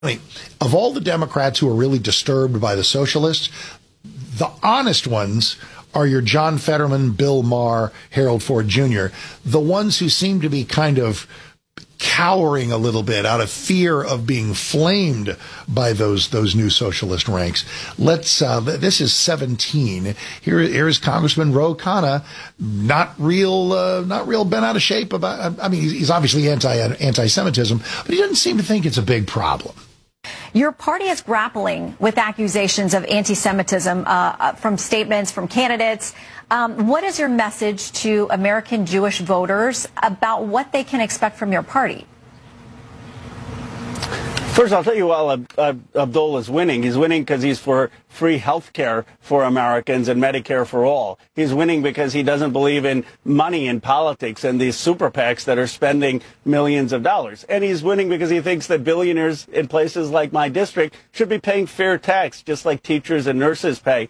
Of all the Democrats who are really disturbed by the socialists, the honest ones are your John Fetterman, Bill Maher, Harold Ford Jr., the ones who seem to be kind of cowering a little bit out of fear of being flamed by those new socialist ranks. This is 17. Here's Congressman Ro Khanna, not real bent out of shape about. I mean, he's obviously anti-Semitism, but he doesn't seem to think it's a big problem. Your party is grappling with accusations of anti-Semitism from statements from candidates. What is your message to American Jewish voters about what they can expect from your party? First, I'll tell you while Abdul is winning. He's winning because he's for free health care for Americans and Medicare for all. He's winning because he doesn't believe in money in politics and these super PACs that are spending millions of dollars. And he's winning because he thinks that billionaires in places like my district should be paying fair tax, just like teachers and nurses pay.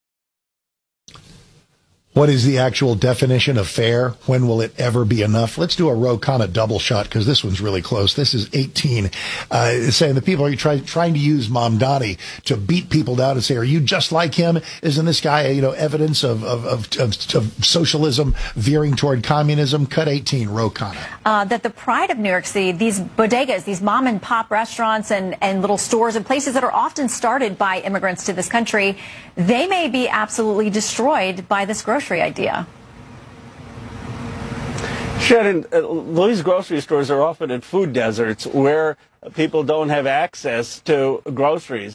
What is the actual definition of fair? When will it ever be enough? Let's do a Ro Khanna double shot because this one's really close. This is 18. Saying the people are trying to use Mamdani to beat people down and say, are you just like him? Isn't this guy, evidence of socialism veering toward communism? Cut 18, Ro Khanna. That the pride of New York City, these bodegas, these mom and pop restaurants and little stores and places that are often started by immigrants to this country, they may be absolutely destroyed by this grocery idea. Shannon, these grocery stores are often in food deserts where people don't have access to groceries.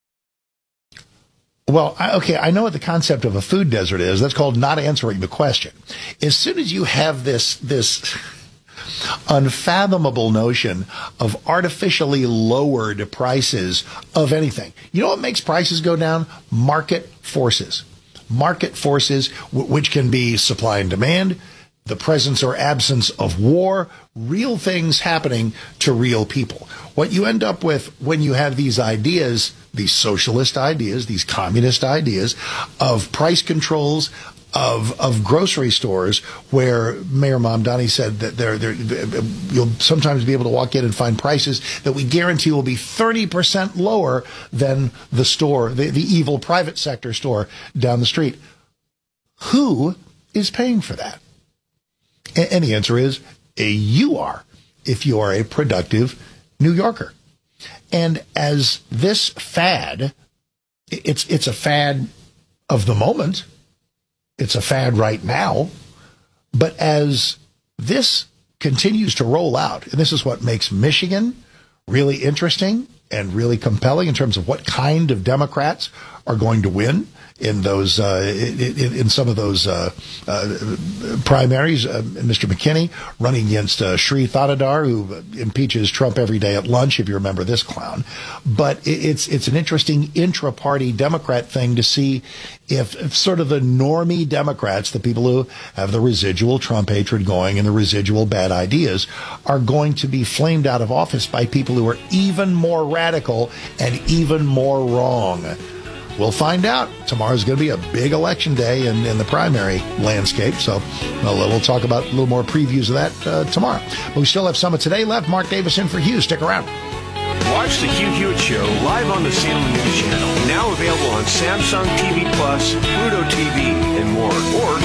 Well, okay, I know what the concept of a food desert is. That's called not answering the question. As soon as you have this unfathomable notion of artificially lowered prices of anything, you know what makes prices go down? Market forces. Market forces, which can be supply and demand, the presence or absence of war, real things happening to real people. What you end up with when you have these ideas, these socialist ideas, these communist ideas of price controls, of grocery stores where Mayor Mamdani said that you'll sometimes be able to walk in and find prices that we guarantee will be 30% lower than the store, the evil private sector store down the street. Who is paying for that? And the answer is you are, if you are a productive New Yorker. And as this fad, it's a fad of the moment. It's a fad right now, but as this continues to roll out, and this is what makes Michigan really interesting and really compelling in terms of what kind of Democrats are going to win in those in some of those primaries. Mr. McKinney running against Sri Thanadar, who impeaches Trump every day at lunch, if you remember this clown. But it's an interesting intra-party Democrat thing to see if sort of the normie Democrats, the people who have the residual Trump hatred going and the residual bad ideas, are going to be flamed out of office by people who are even more radical and even more wrong. We'll find out. Tomorrow's going to be a big election day in the primary landscape, so we'll talk about a little more previews of that tomorrow. But we still have some of today left. Mark Davis in for Hugh. Stick around. Watch the Hugh Hewitt Show live on the Salem News Channel. Now available on Samsung TV Plus, Pluto TV, and more. Or